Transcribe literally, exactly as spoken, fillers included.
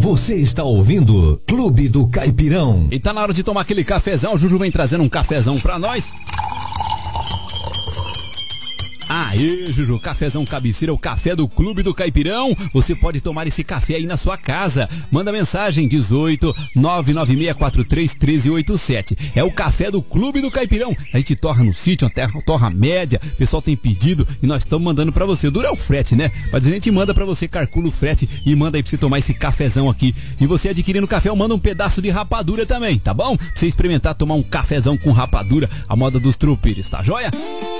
Você está ouvindo Clube do Caipirão. E tá na hora de tomar aquele cafezão. O Juju vem trazendo um cafezão pra nós. Aê, Juju, cafezão cabeceira, o café do Clube do Caipirão. Você pode tomar esse café aí na sua casa. Manda mensagem dezoito, nove nove seis quatro três, um três oito sete. É o café do Clube do Caipirão. A gente torra no sítio, uma terra, torra média. O pessoal tem pedido e nós estamos mandando pra você. Dura é o frete, né? Mas a gente manda pra você, calcula o frete e manda aí pra você tomar esse cafezão aqui. E você adquirindo café, eu mando um pedaço de rapadura também, tá bom? Pra você experimentar tomar um cafezão com rapadura, a moda dos tropeiros, tá joia?